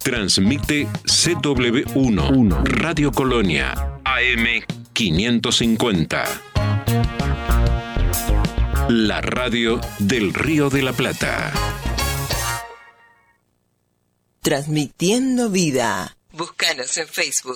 Transmite CW1 Radio Colonia AM 550. La radio del Río de la Plata. Transmitiendo vida. Búscanos en Facebook.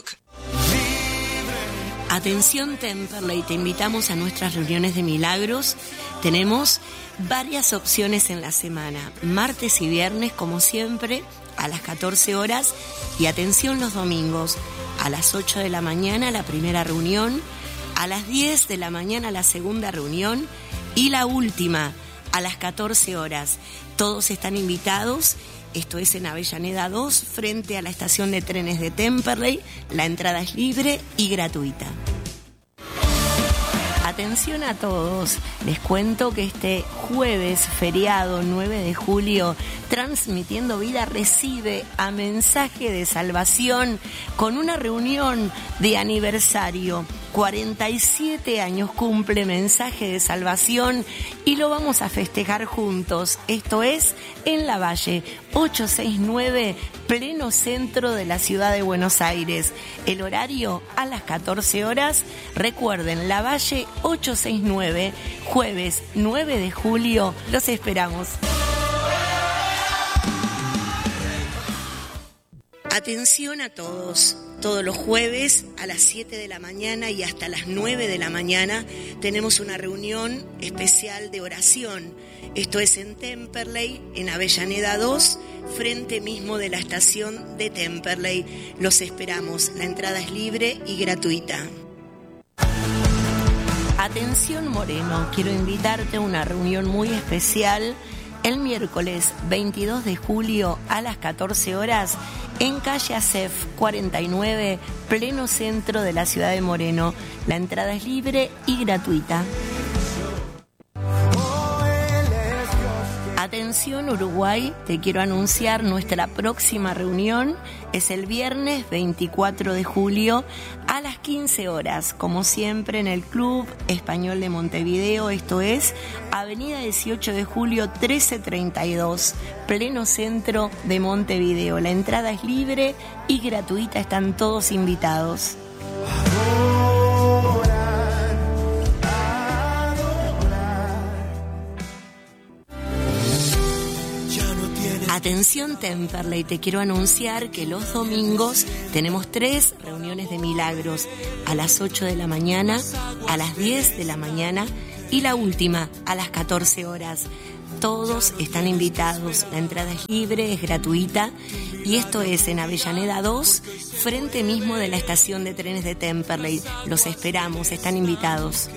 Atención Temperley, te invitamos a nuestras reuniones de milagros. Tenemos varias opciones en la semana, martes y viernes como siempre a las 14 horas y atención los domingos a las 8 de la mañana la primera reunión, a las 10 de la mañana la segunda reunión y la última a las 14 horas. Todos están invitados. Esto es en Avellaneda 2, frente a la estación de trenes de Temperley. La entrada es libre y gratuita. Atención a todos, les cuento que este jueves feriado 9 de julio, Transmitiendo Vida recibe a Mensaje de Salvación con una reunión de aniversario. 47 años cumple Mensaje de Salvación y lo vamos a festejar juntos. Esto es en La Valle, 869, pleno centro de la ciudad de Buenos Aires. El horario a las 14 horas. Recuerden, La Valle 869, jueves 9 de julio. Los esperamos. Atención a todos. Todos los jueves a las 7 de la mañana y hasta las 9 de la mañana tenemos una reunión especial de oración. Esto es en Temperley, en Avellaneda 2, frente mismo de la estación de Temperley. Los esperamos. La entrada es libre y gratuita. Atención Moreno, quiero invitarte a una reunión muy especial el miércoles 22 de julio a las 14 horas en calle Acef 49, pleno centro de la ciudad de Moreno. La entrada es libre y gratuita. Atención Uruguay, te quiero anunciar nuestra próxima reunión. Es el viernes 24 de julio a las 15 horas, como siempre en el Club Español de Montevideo. Esto es Avenida 18 de julio 1332, pleno centro de Montevideo. La entrada es libre y gratuita, están todos invitados. Atención Temperley, te quiero anunciar que los domingos tenemos 3 reuniones de milagros, a las 8 de la mañana, a las 10 de la mañana y la última a las 14 horas. Todos están invitados, la entrada es libre, es gratuita y esto es en Avellaneda 2, frente mismo de la estación de trenes de Temperley. Los esperamos, están invitados.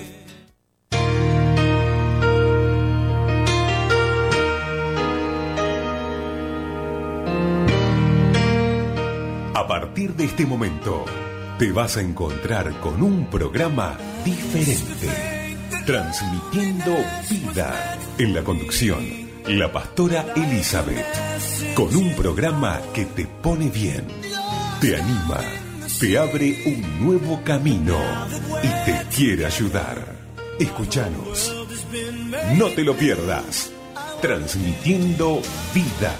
A partir de este momento, te vas a encontrar con un programa diferente. Transmitiendo vida. En la conducción, la pastora Elizabeth. Con un programa que te pone bien, te anima, te abre un nuevo camino y te quiere ayudar. Escúchanos. No te lo pierdas. Transmitiendo vida.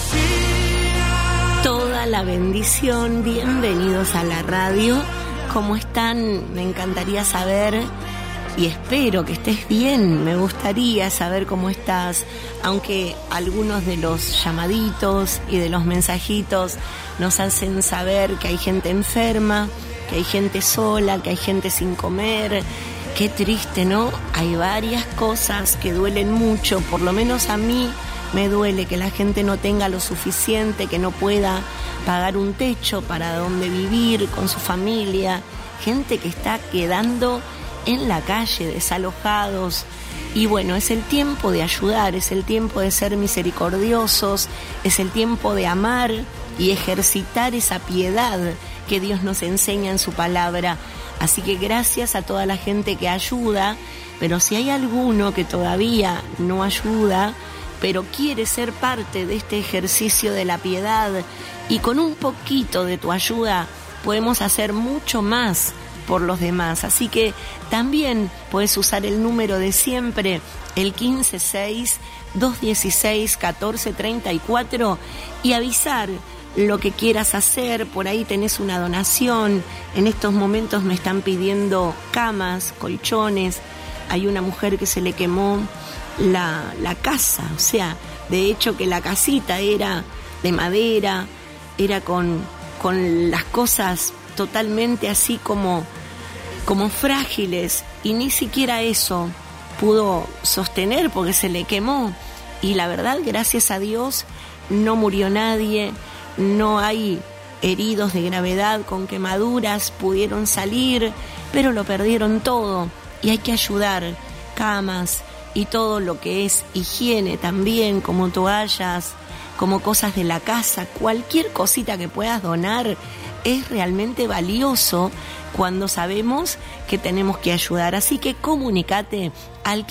Toda la bendición, bienvenidos a la radio. ¿Cómo están? Me encantaría saber y espero que estés bien. Me gustaría saber cómo estás, aunque algunos de los llamaditos y de los mensajitos nos hacen saber que hay gente enferma, que hay gente sola, que hay gente sin comer. Qué triste, ¿no? Hay varias cosas que duelen mucho, por lo menos a mí. Me duele que la gente no tenga lo suficiente, que no pueda pagar un techo para donde vivir con su familia. Gente que está quedando en la calle, desalojados. Y bueno, es el tiempo de ayudar, es el tiempo de ser misericordiosos, es el tiempo de amar y ejercitar esa piedad que Dios nos enseña en su palabra. Así que gracias a toda la gente que ayuda, pero si hay alguno que todavía no ayuda, pero quiere ser parte de este ejercicio de la piedad y con un poquito de tu ayuda podemos hacer mucho más por los demás. Así que también puedes usar el número de siempre, el 156-216-1434 y avisar lo que quieras hacer. Por ahí tenés una donación. En estos momentos me están pidiendo camas, colchones. Hay una mujer que se le quemó la casa, o sea, de hecho que la casita era de madera, era con las cosas totalmente así como frágiles, y ni siquiera eso pudo sostener porque se le quemó. Y la verdad, gracias a Dios, no murió nadie, no hay heridos de gravedad con quemaduras, pudieron salir, pero lo perdieron todo. Y hay que ayudar, camas y todo lo que es higiene también, como toallas, como cosas de la casa, cualquier cosita que puedas donar es realmente valioso cuando sabemos que tenemos que ayudar. Así que comunicate al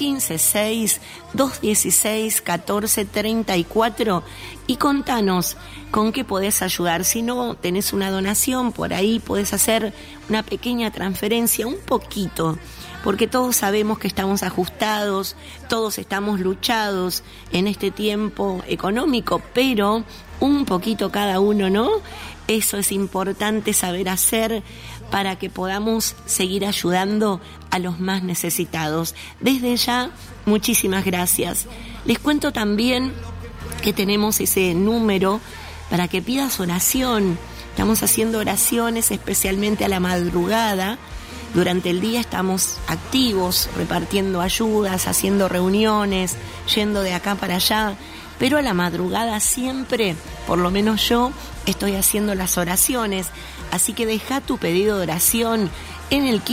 156-216-1434 y contanos con qué podés ayudar. Si no tenés una donación, por ahí podés hacer una pequeña transferencia, un poquito, porque todos sabemos que estamos ajustados, todos estamos luchados en este tiempo económico, pero un poquito cada uno, ¿no? Eso es importante saber hacer para que podamos seguir ayudando a los más necesitados. Desde ya, muchísimas gracias. Les cuento también que tenemos ese número para que pidas oración. Estamos haciendo oraciones especialmente a la madrugada. Durante el día estamos activos, repartiendo ayudas, haciendo reuniones, yendo de acá para allá, pero a la madrugada siempre, por lo menos yo, estoy haciendo las oraciones. Así que deja tu pedido de oración en el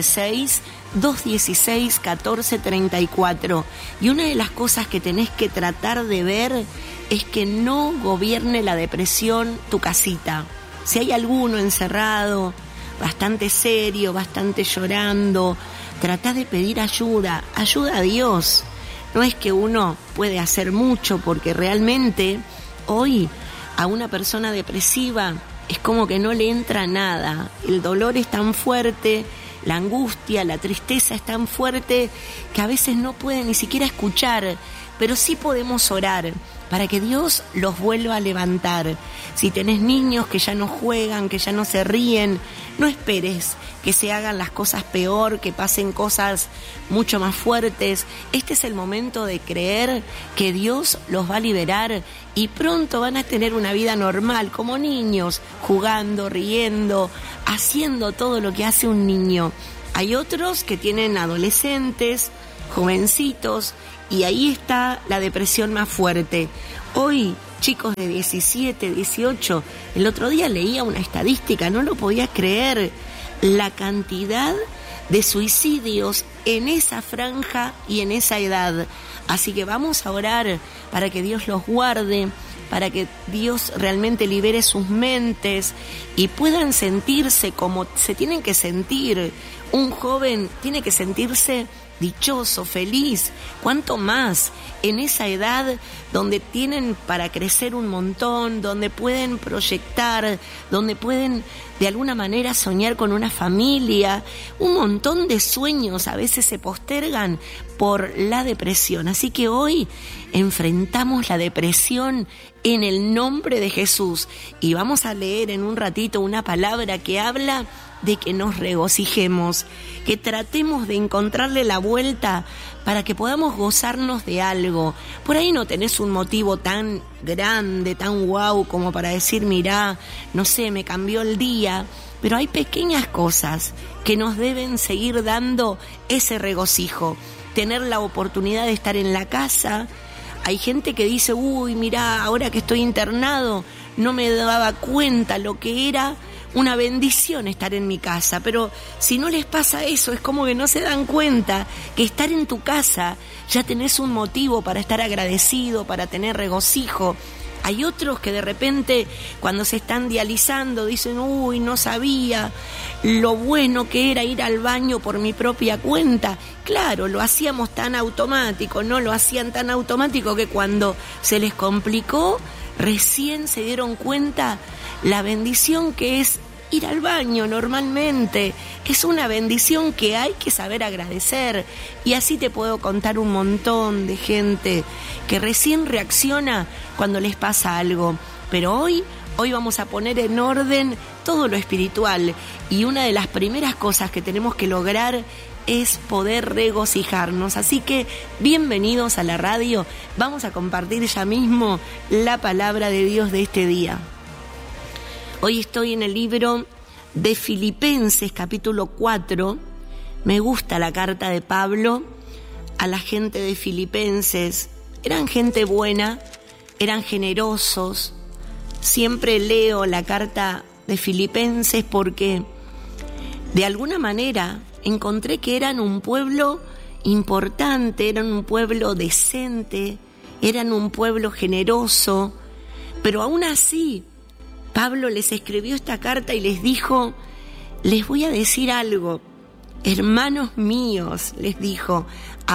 156-216-1434. Y una de las cosas que tenés que tratar de ver es que no gobierne la depresión tu casita. Si hay alguno encerrado, bastante serio, bastante llorando, trata de pedir ayuda a Dios. No es que uno puede hacer mucho, porque realmente hoy a una persona depresiva es como que no le entra nada. El dolor es tan fuerte, la angustia, la tristeza es tan fuerte que a veces no puede ni siquiera escuchar, pero sí podemos orar para que Dios los vuelva a levantar. Si tenés niños que ya no juegan, que ya no se ríen, no esperes que se hagan las cosas peor, que pasen cosas mucho más fuertes. Este es el momento de creer que Dios los va a liberar y pronto van a tener una vida normal, como niños, jugando, riendo, haciendo todo lo que hace un niño. Hay otros que tienen adolescentes, jovencitos, y ahí está la depresión más fuerte. Hoy, chicos de 17, 18, el otro día leía una estadística, no lo podía creer, la cantidad de suicidios en esa franja y en esa edad. Así que vamos a orar para que Dios los guarde, para que Dios realmente libere sus mentes y puedan sentirse como se tienen que sentir. Un joven tiene que sentirse dichoso, feliz, cuánto más en esa edad donde tienen para crecer un montón, donde pueden proyectar, donde pueden de alguna manera soñar con una familia. Un montón de sueños a veces se postergan por la depresión. Así que hoy enfrentamos la depresión en el nombre de Jesús y vamos a leer en un ratito una palabra que habla de que nos regocijemos, que tratemos de encontrarle la vuelta para que podamos gozarnos de algo. Por ahí no tenés un motivo tan grande, tan guau como para decir, mirá, no sé, me cambió el día, pero hay pequeñas cosas que nos deben seguir dando ese regocijo. Tener la oportunidad de estar en la casa. Hay gente que dice, uy, mirá, ahora que estoy internado, no me daba cuenta lo que era una bendición estar en mi casa, pero si no les pasa eso, es como que no se dan cuenta que estar en tu casa ya tenés un motivo para estar agradecido, para tener regocijo. Hay otros que de repente cuando se están dializando dicen, uy, no sabía lo bueno que era ir al baño por mi propia cuenta. Claro, lo hacíamos tan automático, no lo hacían tan automático que cuando se les complicó, recién se dieron cuenta la bendición que es ir al baño normalmente. Es una bendición que hay que saber agradecer. Y así te puedo contar un montón de gente que recién reacciona cuando les pasa algo. Pero hoy vamos a poner en orden todo lo espiritual, y una de las primeras cosas que tenemos que lograr es poder regocijarnos. Así que bienvenidos a la radio. Vamos a compartir ya mismo la palabra de Dios de este día. Hoy estoy en el libro de Filipenses, capítulo 4. Me gusta la carta de Pablo a la gente de Filipenses. Eran gente buena, eran generosos. Siempre leo la carta de Filipenses porque de alguna manera encontré que eran un pueblo importante, eran un pueblo decente, eran un pueblo generoso, pero aún así Pablo les escribió esta carta y les dijo: les voy a decir algo, hermanos míos, les dijo,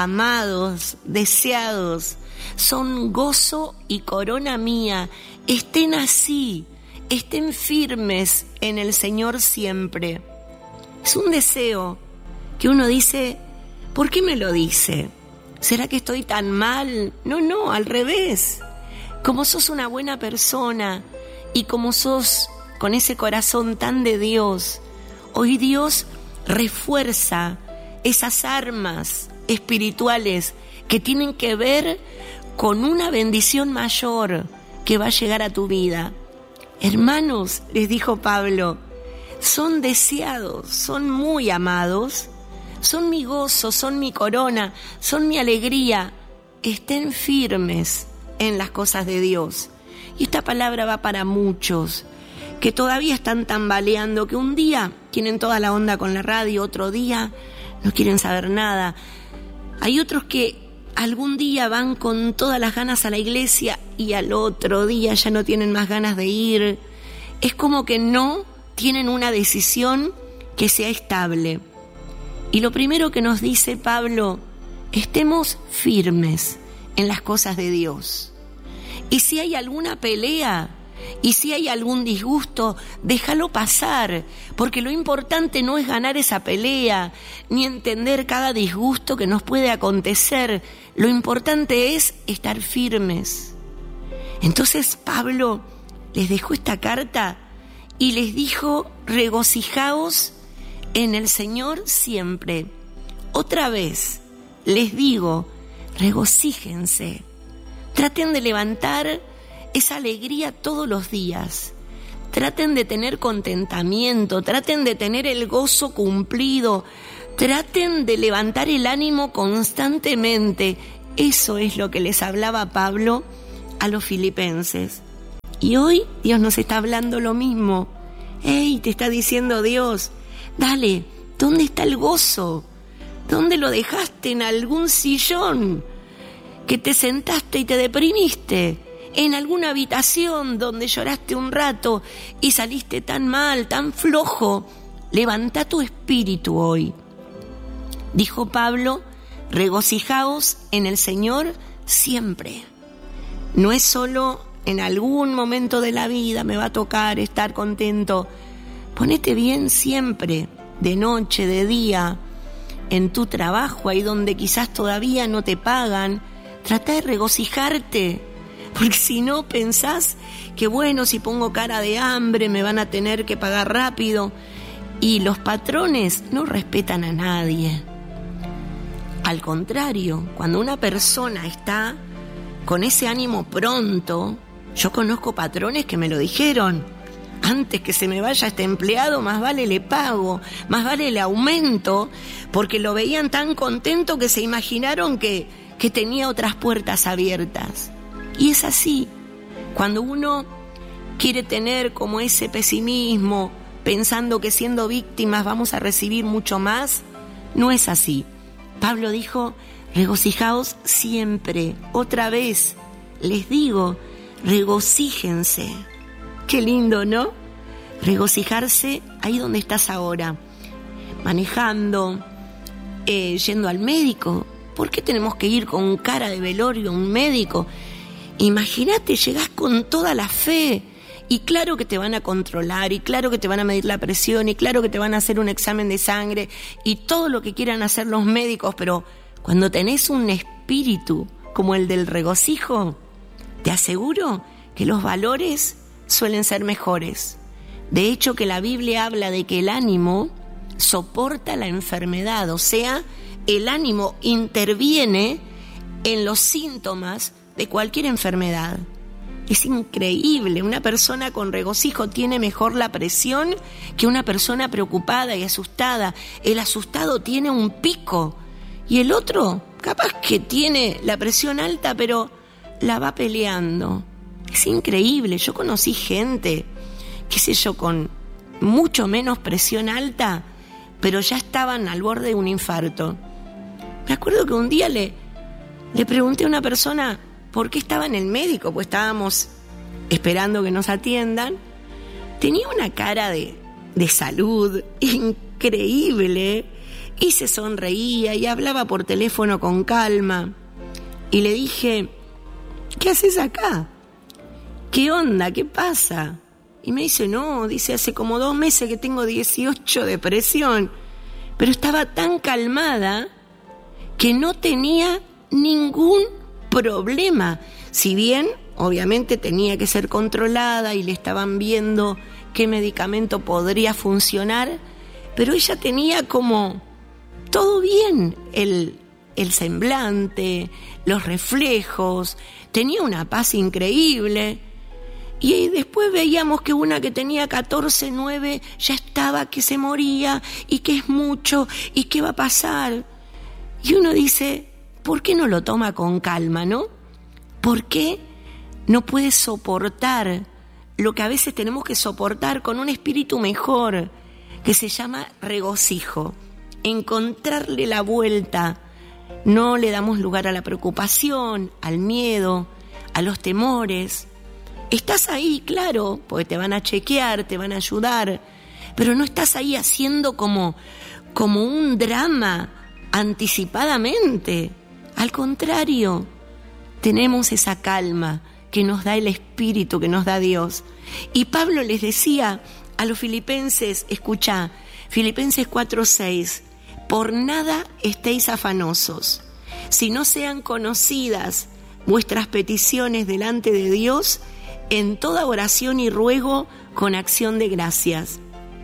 amados, deseados, son gozo y corona mía, estén así, estén firmes en el Señor siempre. Es un deseo que uno dice, ¿por qué me lo dice? ¿Será que estoy tan mal? No, al revés. Como sos una buena persona y como sos con ese corazón tan de Dios, hoy Dios refuerza esas armas espirituales que tienen que ver con una bendición mayor que va a llegar a tu vida. Hermanos, les dijo Pablo, son deseados, son muy amados, son mi gozo, son mi corona, son mi alegría. Estén firmes en las cosas de Dios. Y esta palabra va para muchos que todavía están tambaleando, que un día tienen toda la onda con la radio, otro día no quieren saber nada. Hay otros que algún día van con todas las ganas a la iglesia y al otro día ya no tienen más ganas de ir. Es como que no tienen una decisión que sea estable. Y lo primero que nos dice Pablo, estemos firmes en las cosas de Dios. Y si hay alguna pelea, y si hay algún disgusto, déjalo pasar, porque lo importante no es ganar esa pelea, ni entender cada disgusto que nos puede acontecer. Lo importante es estar firmes. Entonces Pablo les dejó esta carta y les dijo, regocijaos en el Señor siempre. Otra vez les digo, regocíjense. Traten de levantar esa alegría todos los días. Traten de tener contentamiento, traten de tener el gozo cumplido, traten de levantar el ánimo constantemente. Eso es lo que les hablaba Pablo a los filipenses. Y hoy Dios nos está hablando lo mismo. ¡Ey! Te está diciendo Dios, dale, ¿dónde está el gozo? ¿Dónde lo dejaste? ¿En algún sillón que te sentaste y te deprimiste? ¿En alguna habitación donde lloraste un rato y saliste tan mal, tan flojo? Levanta tu espíritu hoy. Dijo Pablo, regocijaos en el Señor siempre. No es solo en algún momento de la vida me va a tocar estar contento. Ponete bien siempre, de noche, de día, en tu trabajo, ahí donde quizás todavía no te pagan. Trata de regocijarte, porque si no pensás que bueno, si pongo cara de hambre me van a tener que pagar rápido. Y los patrones no respetan a nadie. Al contrario, cuando una persona está con ese ánimo pronto, yo conozco patrones que me lo dijeron, antes que se me vaya este empleado, más vale le pago, más vale le aumento, porque lo veían tan contento que se imaginaron que tenía otras puertas abiertas. Y es así, cuando uno quiere tener como ese pesimismo, pensando que siendo víctimas vamos a recibir mucho más, no es así. Pablo dijo, regocijaos siempre. Otra vez les digo, regocíjense. Qué lindo, ¿no? Regocijarse ahí donde estás ahora, manejando, yendo al médico. ¿Por qué tenemos que ir con cara de velorio a un médico? Imagínate, llegás con toda la fe y claro que te van a controlar y claro que te van a medir la presión y claro que te van a hacer un examen de sangre y todo lo que quieran hacer los médicos, pero cuando tenés un espíritu como el del regocijo, te aseguro que los valores suelen ser mejores. De hecho, que la Biblia habla de que el ánimo soporta la enfermedad, o sea, el ánimo interviene en los síntomas de cualquier enfermedad. Es increíble, una persona con regocijo tiene mejor la presión que una persona preocupada y asustada. El asustado tiene un pico y el otro capaz que tiene la presión alta, pero la va peleando. Es increíble, yo conocí gente, qué sé yo, con mucho menos presión alta, pero ya estaban al borde de un infarto. Me acuerdo que un día le pregunté a una persona por qué estaba en el médico, pues estábamos esperando que nos atiendan. Tenía una cara de salud increíble y se sonreía y hablaba por teléfono con calma. Y le dije, ¿qué haces acá? ¿Qué onda? ¿Qué pasa? Y me dice, no, dice, hace como 2 meses que tengo 18 de presión. Pero estaba tan calmada que no tenía ningún problema. Si bien, obviamente, tenía que ser controlada y le estaban viendo qué medicamento podría funcionar, pero ella tenía como todo bien, el semblante, los reflejos, tenía una paz increíble. Y después veíamos que una que tenía 14, 9 ya estaba que se moría y que es mucho y qué va a pasar. Y uno dice, ¿por qué no lo toma con calma, no? ¿Por qué no puede soportar lo que a veces tenemos que soportar con un espíritu mejor, que se llama regocijo? Encontrarle la vuelta. No le damos lugar a la preocupación, al miedo, a los temores. Estás ahí, claro, porque te van a chequear, te van a ayudar, pero no estás ahí haciendo como un drama anticipadamente. Al contrario, tenemos esa calma que nos da el Espíritu, que nos da Dios. Y Pablo les decía a los filipenses, escuchá, Filipenses 4:6, por nada estéis afanosos, si no sean conocidas vuestras peticiones delante de Dios, en toda oración y ruego con acción de gracias.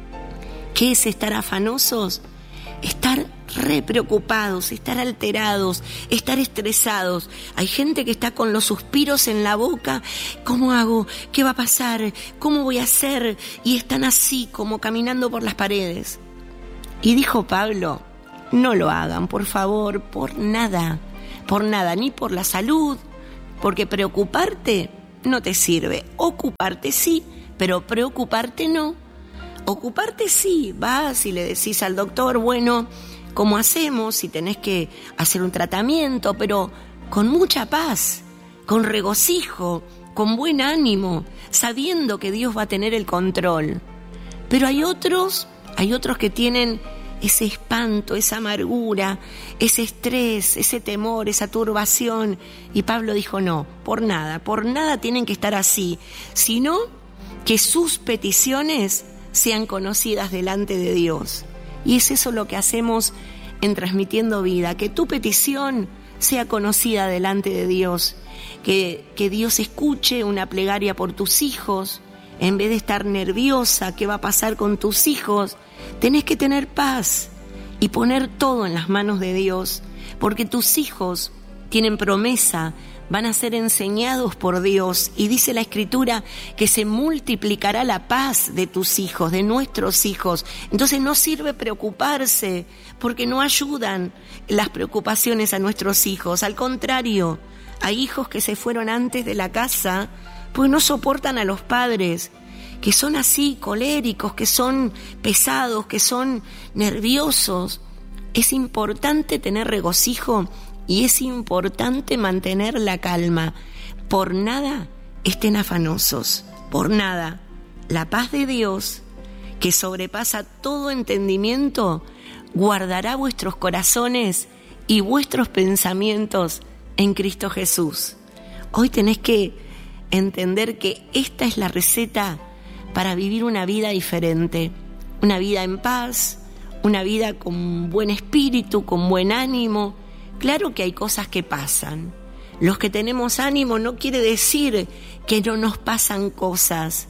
¿Qué es estar afanosos? Estar re preocupados, estar alterados, estar estresados. Hay gente que está con los suspiros en la boca. ¿Cómo hago? ¿Qué va a pasar? ¿Cómo voy a hacer? Y están así como caminando por las paredes. Y dijo Pablo, no lo hagan, por favor, por nada, ni por la salud, porque preocuparte no te sirve. Ocuparte sí, pero preocuparte no. Ocuparte sí, vas y le decís al doctor, bueno, ¿cómo hacemos? Si tenés que hacer un tratamiento, pero con mucha paz, con regocijo, con buen ánimo, sabiendo que Dios va a tener el control. Pero hay otros que tienen ese espanto, esa amargura, ese estrés, ese temor, esa turbación. Y Pablo dijo, no, por nada tienen que estar así, sino que sus peticiones sean conocidas delante de Dios. Y es eso lo que hacemos en Transmitiendo Vida, que tu petición sea conocida delante de Dios, que Dios escuche una plegaria por tus hijos. En vez de estar nerviosa, ¿qué va a pasar con tus hijos? Tenés que tener paz y poner todo en las manos de Dios, porque tus hijos tienen promesa, van a ser enseñados por Dios, y dice la Escritura que se multiplicará la paz de tus hijos, de nuestros hijos. Entonces no sirve preocuparse, porque no ayudan las preocupaciones a nuestros hijos. Al contrario, hay hijos que se fueron antes de la casa porque no soportan a los padres, que son así, coléricos, que son pesados, que son nerviosos. Es importante tener regocijo y es importante mantener la calma. Por nada estén afanosos, por nada. La paz de Dios, que sobrepasa todo entendimiento, guardará vuestros corazones y vuestros pensamientos en Cristo Jesús. Hoy tenés que entender que esta es la receta para vivir una vida diferente, una vida en paz, una vida con buen espíritu, con buen ánimo. Claro que hay cosas que pasan. Los que tenemos ánimo no quiere decir que no nos pasan cosas.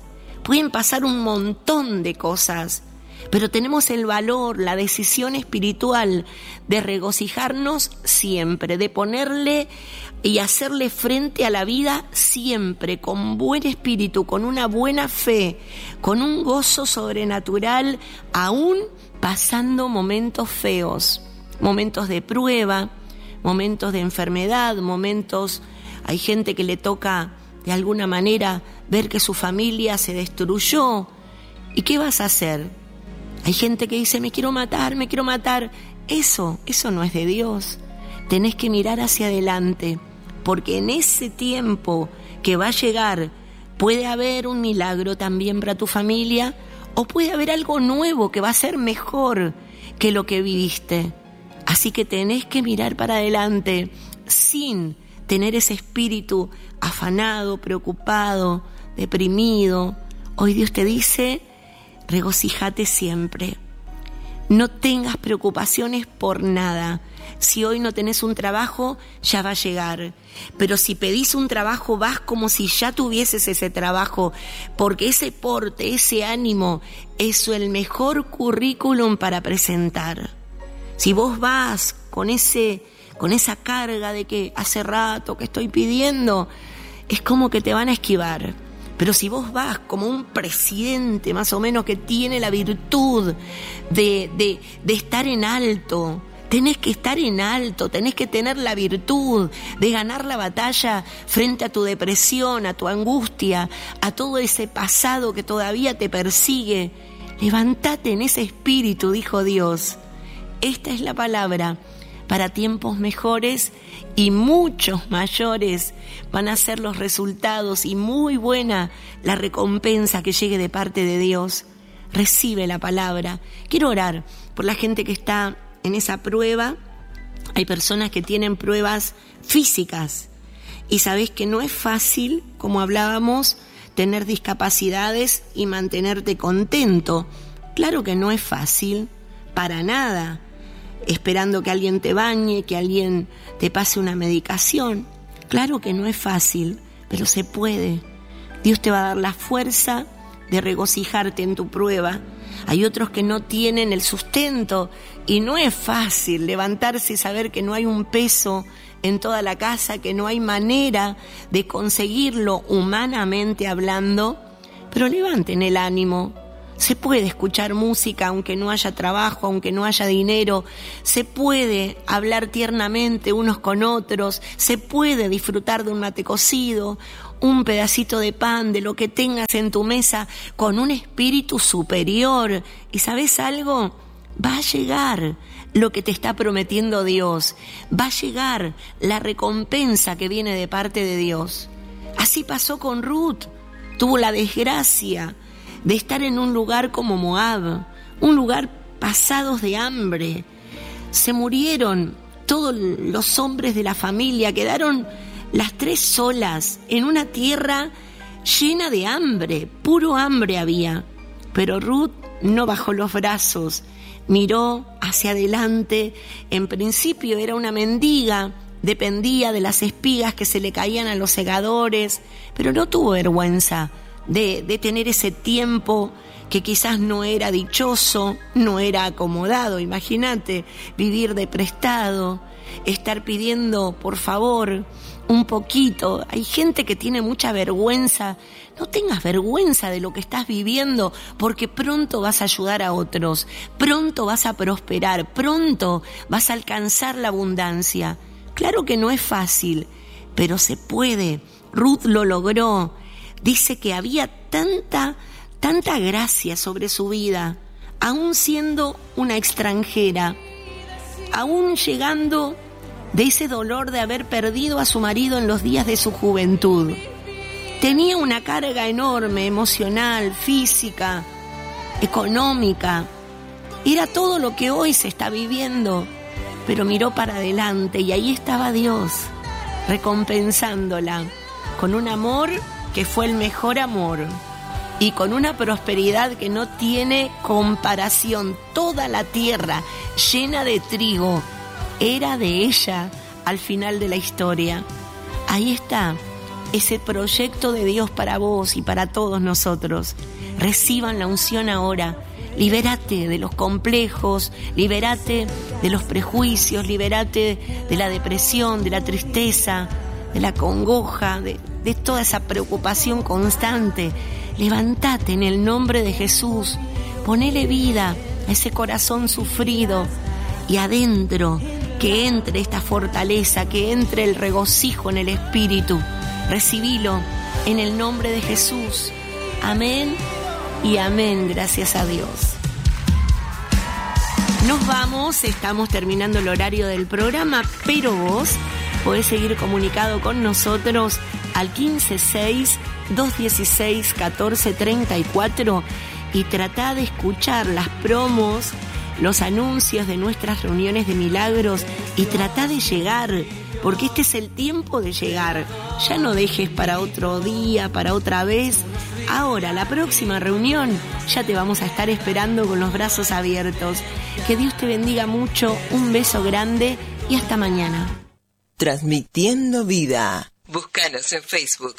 pueden pasar un montón de cosas, pero tenemos el valor, la decisión espiritual de regocijarnos siempre, de ponerle y hacerle frente a la vida siempre, con buen espíritu, con una buena fe, con un gozo sobrenatural, aún pasando momentos feos, momentos de prueba, momentos de enfermedad, momentos, hay gente que le toca de alguna manera ver que su familia se destruyó. ¿Y qué vas a hacer? Hay gente que dice, me quiero matar. Eso no es de Dios. Tenés que mirar hacia adelante, porque en ese tiempo que va a llegar puede haber un milagro también para tu familia, o puede haber algo nuevo que va a ser mejor que lo que viviste. Así que tenés que mirar para adelante sin tener ese espíritu afanado, preocupado, deprimido. Hoy Dios te dice, regocíjate siempre. No tengas preocupaciones por nada. Si hoy no tenés un trabajo, ya va a llegar. Pero si pedís un trabajo, vas como si ya tuvieses ese trabajo, porque ese porte, ese ánimo, es el mejor currículum para presentar. Si vos vas con esa carga de que hace rato que estoy pidiendo, es como que te van a esquivar. Pero si vos vas como un presidente más o menos que tiene la virtud de estar en alto, tenés que estar en alto, tenés que tener la virtud de ganar la batalla frente a tu depresión, a tu angustia, a todo ese pasado que todavía te persigue. Levántate en ese espíritu, dijo Dios. Esta es la palabra para tiempos mejores y muchos mayores van a ser los resultados y muy buena la recompensa que llegue de parte de Dios. Recibe la palabra. Quiero orar por la gente que está en esa prueba. Hay personas que tienen pruebas físicas y sabés que no es fácil, como hablábamos, tener discapacidades y mantenerte contento. Claro que no es fácil, para nada. Esperando que alguien te bañe, que alguien te pase una medicación. Claro que no es fácil, pero se puede. Dios te va a dar la fuerza de regocijarte en tu prueba. Hay otros que no tienen el sustento y no es fácil levantarse y saber que no hay un peso en toda la casa, que no hay manera de conseguirlo humanamente hablando, pero levanten el ánimo. Se puede escuchar música aunque no haya trabajo, aunque no haya dinero. Se puede hablar tiernamente unos con otros. Se puede disfrutar de un mate cocido, un pedacito de pan, de lo que tengas en tu mesa, con un espíritu superior. ¿Y sabes algo? Va a llegar lo que te está prometiendo Dios. Va a llegar la recompensa que viene de parte de Dios. Así pasó con Ruth. Tuvo la desgracia de estar en un lugar como Moab, un lugar pasados de hambre. Se murieron todos los hombres de la familia, quedaron las 3 solas en una tierra llena de hambre, puro hambre había. Pero Ruth no bajó los brazos, miró hacia adelante. En principio era una mendiga, dependía de las espigas que se le caían a los segadores, pero no tuvo vergüenza de tener ese tiempo que quizás no era dichoso, no era acomodado. Imagínate vivir de prestado, estar pidiendo por favor un poquito. Hay gente que tiene mucha vergüenza. No tengas vergüenza de lo que estás viviendo, porque pronto vas a ayudar a otros, pronto vas a prosperar, pronto vas a alcanzar la abundancia. Claro que no es fácil, pero se puede. Ruth lo logró. Dice que había tanta gracia sobre su vida, aún siendo una extranjera, aún llegando de ese dolor de haber perdido a su marido en los días de su juventud. Tenía una carga enorme, emocional, física, económica. Era todo lo que hoy se está viviendo, pero miró para adelante y ahí estaba Dios, recompensándola con un amor que fue el mejor amor y con una prosperidad que no tiene comparación. Toda la tierra llena de trigo era de ella al final de la historia. Ahí está ese proyecto de Dios para vos y para todos nosotros. Reciban la unción ahora. Libérate de los complejos, libérate de los prejuicios, libérate de la depresión, de la tristeza, de la congoja, de toda esa preocupación constante. Levántate en el nombre de Jesús, ponele vida a ese corazón sufrido y adentro que entre esta fortaleza, que entre el regocijo en el Espíritu. Recibilo en el nombre de Jesús. Amén y amén, gracias a Dios. Nos vamos, estamos terminando el horario del programa, pero vos podés seguir comunicado con nosotros al 156-216-1434 y tratá de escuchar las promos, los anuncios de nuestras reuniones de milagros y tratá de llegar, porque este es el tiempo de llegar. Ya no dejes para otro día, para otra vez. Ahora, la próxima reunión, ya te vamos a estar esperando con los brazos abiertos. Que Dios te bendiga mucho, un beso grande y hasta mañana. Transmitiendo vida. Búscanos en Facebook.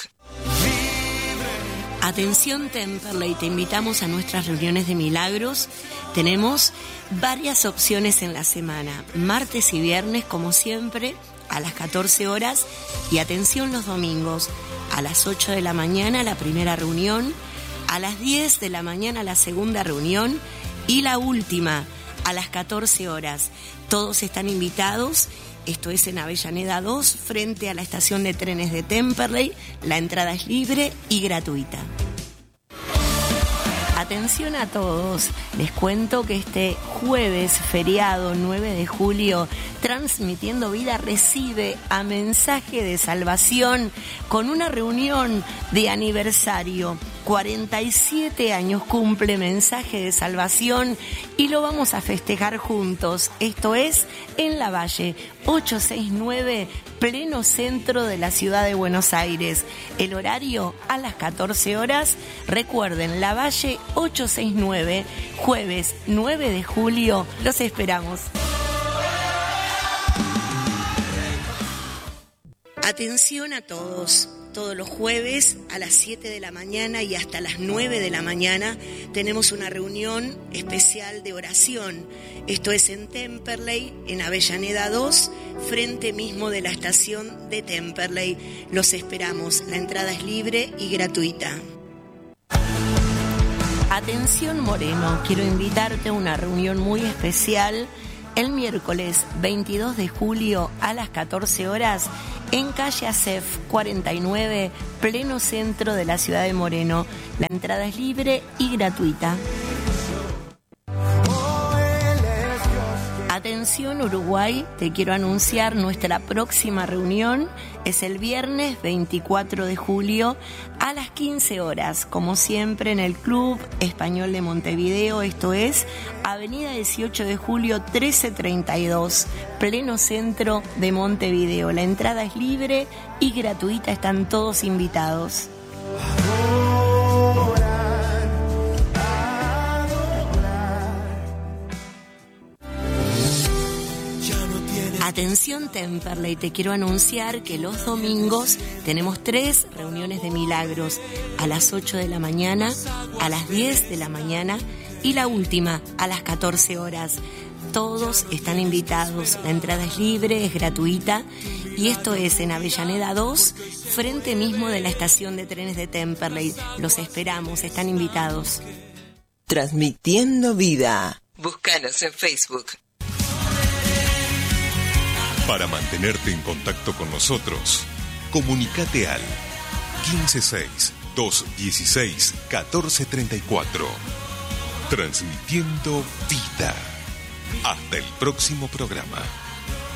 Atención Temperley, te invitamos a nuestras reuniones de milagros. Tenemos varias opciones en la semana, martes y viernes como siempre a las 14 horas y atención los domingos a las 8 de la mañana la primera reunión, a las 10 de la mañana la segunda reunión y la última a las 14 horas. Todos están invitados. Esto es en Avellaneda 2, frente a la estación de trenes de Temperley. La entrada es libre y gratuita. Atención a todos, les cuento que este jueves feriado 9 de julio, Transmitiendo Vida recibe a Mensaje de Salvación con una reunión de aniversario. 47 años cumple Mensaje de Salvación y lo vamos a festejar juntos. Esto es en La Valle, 869, pleno centro de la ciudad de Buenos Aires. El horario a las 14 horas. Recuerden, La Valle 869, jueves 9 de julio. Los esperamos. Atención a todos. Todos los jueves a las 7 de la mañana y hasta las 9 de la mañana tenemos una reunión especial de oración. Esto es en Temperley, en Avellaneda 2, frente mismo de la estación de Temperley. Los esperamos. La entrada es libre y gratuita. Atención Moreno, quiero invitarte a una reunión muy especial el miércoles 22 de julio a las 14 horas en calle Acef 49, pleno centro de la ciudad de Moreno. La entrada es libre y gratuita. Atención Uruguay, te quiero anunciar nuestra próxima reunión. Es el viernes 24 de julio a las 15 horas, como siempre en el Club Español de Montevideo. Esto es Avenida 18 de julio 1332, pleno centro de Montevideo. La entrada es libre y gratuita, están todos invitados. Atención Temperley, te quiero anunciar que los domingos tenemos 3 reuniones de milagros, a las 8 de la mañana, a las 10 de la mañana y la última a las 14 horas. Todos están invitados, la entrada es libre, es gratuita y esto es en Avellaneda 2, frente mismo de la estación de trenes de Temperley. Los esperamos, están invitados. Transmitiendo vida. Búscanos en Facebook. Para mantenerte en contacto con nosotros, comunícate al 156-216-1434. Transmitiendo vida. Hasta el próximo programa.